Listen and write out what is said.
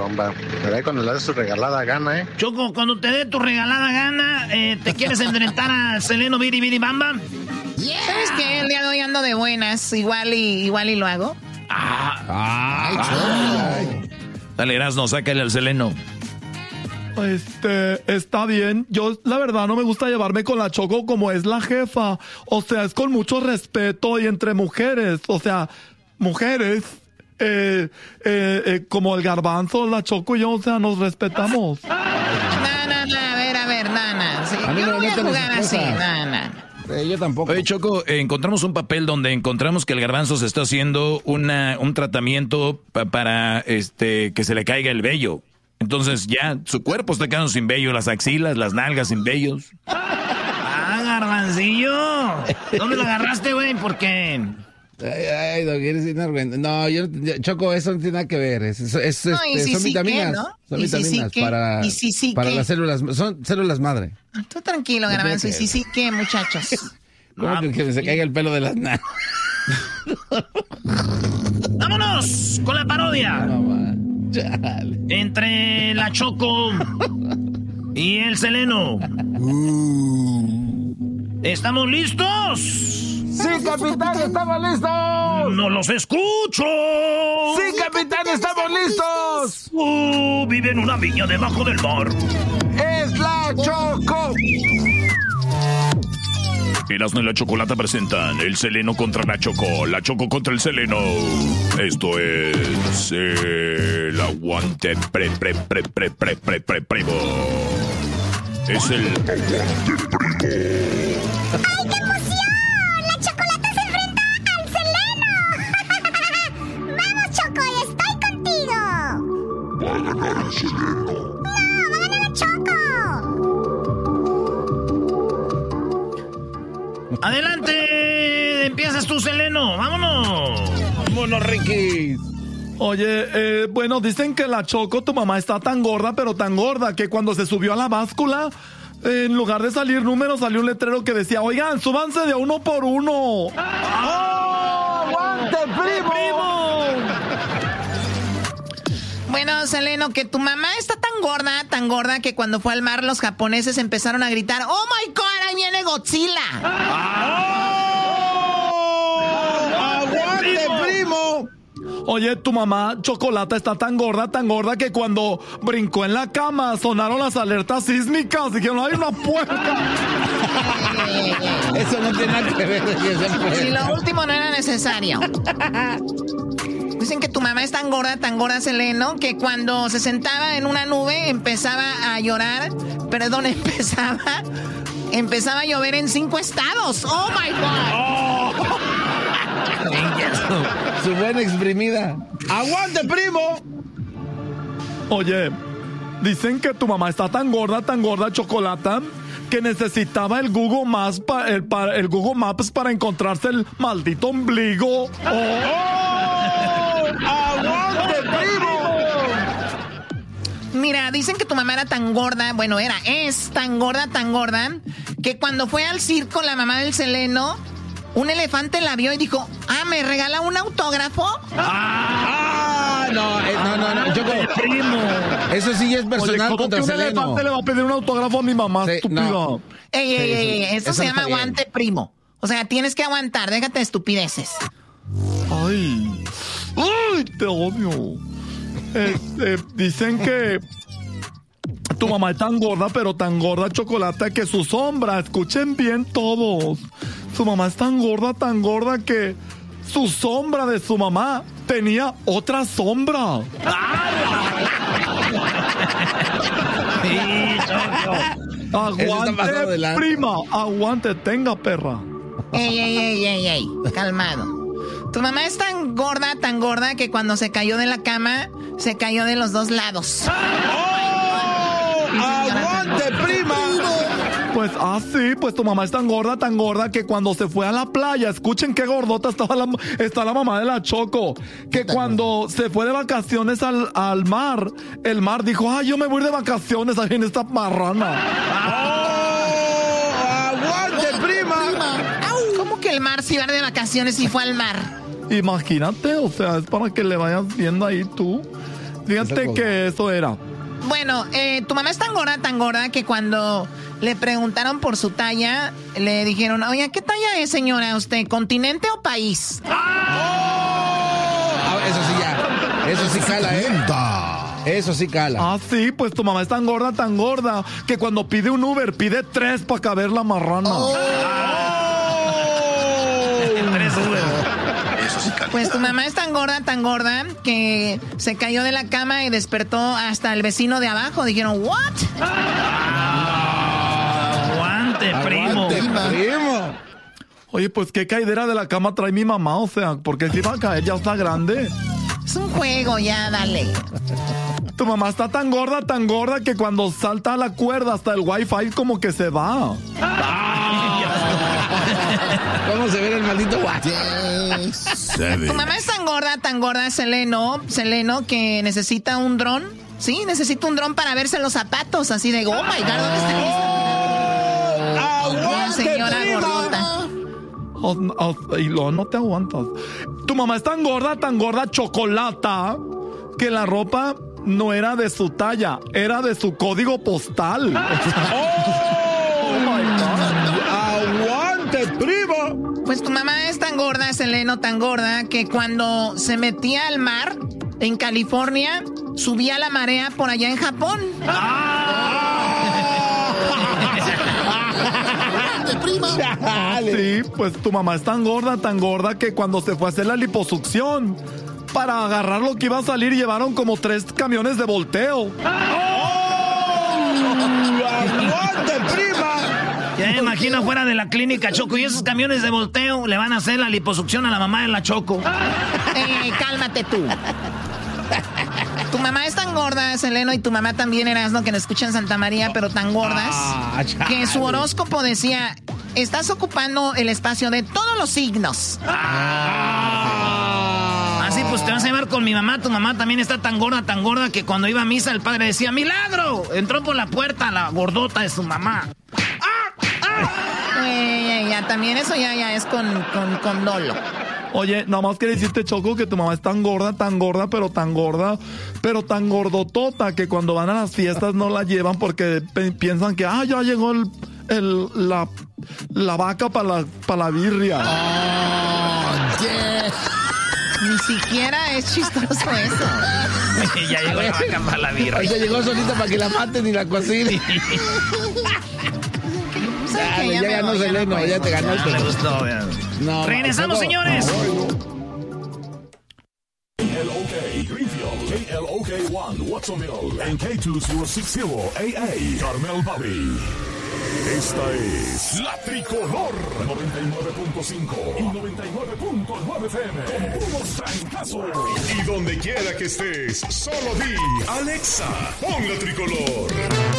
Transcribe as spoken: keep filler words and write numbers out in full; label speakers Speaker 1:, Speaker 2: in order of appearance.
Speaker 1: bomba. Pero ahí cuando le das su regalada gana, ¿eh?
Speaker 2: Choco, cuando te dé tu regalada gana, eh, ¿te quieres enfrentar a Seleno Biri Biri Bamba?
Speaker 3: Yeah. ¿Sabes qué? El día de hoy ando de buenas. Igual y, igual y lo hago.
Speaker 2: Ah,
Speaker 4: ah, ay,
Speaker 2: dale, Erasno, sácale al Seleno.
Speaker 5: Este, está bien. Yo, la verdad, no me gusta llevarme con la Choco como es la jefa. O sea, es con mucho respeto y entre mujeres. O sea, mujeres, eh, eh, eh, como el Garbanzo, la Choco y yo, o sea, nos respetamos.
Speaker 3: No, no, no, a ver, a ver, nana. Sí, yo no voy a jugar así, nana.
Speaker 4: Eh, yo tampoco.
Speaker 2: Oye, Choco, eh, encontramos un papel donde encontramos que el Garbanzo se está haciendo una, un tratamiento pa- para este que se le caiga el vello. Entonces ya su cuerpo está quedando sin vello, las axilas, las nalgas sin vellos. Ah, Garbancillo. ¿Dónde lo agarraste, güey? ¿Por qué?
Speaker 4: Ay, ay, no, quieres ir, no, yo, yo, Choco, eso no tiene nada que ver. Es, es, es,
Speaker 3: no,
Speaker 4: este,
Speaker 3: si
Speaker 4: son
Speaker 3: sí
Speaker 4: vitaminas.
Speaker 3: Que, ¿no?
Speaker 4: Son
Speaker 3: ¿Y
Speaker 4: vitaminas
Speaker 3: si sí
Speaker 4: para,
Speaker 3: ¿Y si sí
Speaker 4: para
Speaker 3: que?
Speaker 4: las células. Son células madre.
Speaker 3: Tú tranquilo,
Speaker 4: no
Speaker 3: Garbanzo. ¿Y si sí que, muchachos?
Speaker 4: ¿Cómo no, que, que se caiga el pelo de las nalgas?
Speaker 2: ¡Vámonos con la parodia!
Speaker 4: No, chale.
Speaker 2: Entre la Choco y el Seleno. ¿Estamos listos?
Speaker 4: ¡Sí, capitán, estamos listos!
Speaker 2: ¡No los escucho!
Speaker 4: ¡Sí, capitán, estamos listos!
Speaker 2: Uh, vive en una viña debajo del mar.
Speaker 4: ¡Es la Choco!
Speaker 2: Erasmo y la Chocolata presentan el Seleno contra la Choco, la Choco contra el Seleno. Esto es el aguante pre pre pre pre pre pre pre primo. Es el aguante primo.
Speaker 6: ¡Ay, qué emoción! ¡La Chocolata se enfrenta al Seleno! ¡Vamos, Choco! ¡Estoy contigo!
Speaker 1: Va a ganar el Seleno.
Speaker 6: ¡No! ¡Va a ganar la Choco!
Speaker 2: ¡Adelante! ¡Empiezas tú, Seleno! ¡Vámonos!
Speaker 4: ¡Vámonos, Ricky!
Speaker 5: Oye, eh, bueno, dicen que la Choco, tu mamá, está tan gorda, pero tan gorda, que cuando se subió a la báscula, eh, en lugar de salir números, salió un letrero que decía, oigan, súbanse de uno por uno.
Speaker 4: ¡Oh! ¡Aguante, primo!
Speaker 5: ¡Primo!
Speaker 3: Bueno, Seleno, que tu mamá está tan gorda, tan gorda, que cuando fue al mar los japoneses empezaron a gritar, ¡oh, my God, ahí viene Godzilla!
Speaker 4: ¡Oh! ¡Aguante, primo!
Speaker 5: Oye, tu mamá, Chocolata, está tan gorda, tan gorda, que cuando brincó en la cama sonaron las alertas sísmicas. Dijeron, hay una puerta.
Speaker 4: Eso no tiene nada que ver.
Speaker 3: Y lo último no era necesario. Dicen que tu mamá es tan gorda, tan gorda, Seleno, que cuando se sentaba en una nube empezaba a llorar. Perdón, empezaba... Empezaba a llover en cinco estados. ¡Oh, my God!
Speaker 4: Oh. Su buena exprimida. ¡Aguante, primo!
Speaker 5: Oye, dicen que tu mamá está tan gorda, tan gorda, Chocolata, que necesitaba el Google Maps, pa, el, pa, el Google Maps para encontrarse el maldito ombligo. ¡Oh!
Speaker 4: ¡Oh! ¡Aguante, primo!
Speaker 3: Mira, dicen que tu mamá era tan gorda, bueno, era, es tan gorda, tan gorda, que cuando fue al circo la mamá del Seleno, un elefante la vio y dijo, ah, ¿me regala un autógrafo?
Speaker 4: ¡Ah! No, eh, no, no, no, Choco.
Speaker 5: Primo.
Speaker 4: Eso sí es personal.
Speaker 5: Oye, ¿cómo
Speaker 4: contra
Speaker 5: que un
Speaker 4: Seleno?
Speaker 5: elefante le va a pedir un autógrafo a mi mamá,
Speaker 4: Sí,
Speaker 5: estúpida?
Speaker 4: no.
Speaker 3: Ey, ey,
Speaker 4: Sí,
Speaker 3: ey,
Speaker 4: sí,
Speaker 3: ey, esto
Speaker 4: eso
Speaker 3: se
Speaker 4: no
Speaker 3: llama
Speaker 4: está bien.
Speaker 3: aguante primo. O sea, tienes que aguantar, déjate de estupideces.
Speaker 5: Ay, ay, te odio. Este, dicen que tu mamá es tan gorda, pero tan gorda, Chocolata, que su sombra, escuchen bien todos, su mamá es tan gorda, tan gorda que su sombra de su mamá tenía otra sombra.
Speaker 2: Sí, Choco.
Speaker 5: Aguante, prima, aguante, tenga, perra.
Speaker 3: Ey, ey, ey, ey, ey, calmado. Tu mamá es tan gorda, tan gorda, que cuando se cayó de la cama, se cayó de los dos lados.
Speaker 4: ¡Oh! ¡Aguante, prima!
Speaker 5: Pues, ah, sí, pues tu mamá es tan gorda, tan gorda, que cuando se fue a la playa, escuchen qué gordota estaba la, está la mamá de la Choco, que cuando se fue de vacaciones al, al mar, el mar dijo, ay, yo me voy a ir de vacaciones ahí en esta marrana.
Speaker 4: ¡Oh! ¡Aguante, prima!
Speaker 3: ¿Cómo que el mar se iba de vacaciones y fue al mar?
Speaker 5: Imagínate, o sea, es para que le vayas viendo ahí tú. Fíjate que eso era.
Speaker 3: Bueno, eh, tu mamá es tan gorda, tan gorda que cuando le preguntaron por su talla, le dijeron, oye, ¿qué talla es, señora, usted? ¿Continente o país?
Speaker 4: Ah, eso sí ya. Eso sí cala, ¿eh? Eso sí cala.
Speaker 5: Ah, sí, pues tu mamá es tan gorda, tan gorda, que cuando pide un Uber, pide tres para caber la marrana.
Speaker 3: Oh.
Speaker 2: Tres Uber.
Speaker 3: Pues tu mamá es tan gorda, tan gorda, que se cayó de la cama y despertó hasta el vecino de abajo. Dijeron, ¿what?
Speaker 2: Aguante, primo.
Speaker 4: Aguante, primo.
Speaker 5: Oye, pues qué caidera de la cama trae mi mamá, o sea, porque si va a caer, ya está grande.
Speaker 3: Es un juego, ya, dale.
Speaker 5: Tu mamá está tan gorda, tan gorda, que cuando salta a la cuerda hasta el wifi como que se va.
Speaker 4: ¿Cómo se ve el maldito guacho?
Speaker 3: Tu mamá es tan gorda, tan gorda, Seleno, Seleno, que necesita un dron. Sí, necesita un dron para verse los zapatos, así de, oh my God, ¿dónde está mi La señora gordota.
Speaker 5: Oh, oh, y lo no te aguantas. Tu mamá es tan gorda, tan gorda, chocolata, que la ropa no era de su talla, era de su código postal.
Speaker 4: ¡Oh, my God! ¡Aguante, primo!
Speaker 3: Pues tu mamá es tan gorda, Seleno, tan gorda, que cuando se metía al mar en California, subía la marea por allá en Japón.
Speaker 5: Sí, pues tu mamá es tan gorda, tan gorda, que cuando se fue a hacer la liposucción, para agarrar lo que iba a salir, llevaron como tres camiones de volteo.
Speaker 4: ¡Aguante, prima!
Speaker 2: Ya me imagino fuera de la clínica, Choco, y esos camiones de volteo le van a hacer la liposucción a la mamá de la Choco.
Speaker 3: Eh, cálmate tú. Tu mamá es tan gorda, Seleno, y tu mamá también, Erasmo, que nos escucha en Santa María, pero tan gordas,
Speaker 4: Ah,
Speaker 3: que su horóscopo decía, estás ocupando el espacio de todos los signos.
Speaker 2: Así pues te vas a llevar con mi mamá. Tu mamá también está tan gorda, tan gorda, que cuando iba a misa el padre decía, ¡milagro! Entró por la puerta la gordota de su mamá.
Speaker 3: Eh, ya, también eso ya, ya es con, con, con dolo.
Speaker 5: Oye, nada más quería decirte, Choco, que tu mamá es tan gorda, tan gorda, pero tan gorda, pero tan gordotota, que cuando van a las fiestas no la llevan porque pe- piensan que, ah, ya llegó el, el, la, la vaca para la, pa la birria.
Speaker 4: Oh, yeah.
Speaker 3: Ni siquiera es chistoso eso.
Speaker 2: Ya llegó la vaca para la birra.
Speaker 4: Ella llegó solita para que la maten y la cocinen.
Speaker 3: ¿Saben qué?
Speaker 4: Dale, ya
Speaker 3: me
Speaker 4: ganó
Speaker 3: voy, ya
Speaker 4: Seleno,
Speaker 3: me voy.
Speaker 4: ya te ganaste.
Speaker 2: No le gustó, vean.
Speaker 4: No,
Speaker 2: Regresamos,
Speaker 4: no,
Speaker 2: señores.
Speaker 1: K L O K Greenfield, K L O K one Watsonville, en K dos mil sesenta A A Carmel Valley. Esta es La Tricolor noventa y nueve punto cinco y noventa y nueve punto nueve F M con puros trancazos. Y donde quiera que estés, solo di Alexa, pon La Tricolor.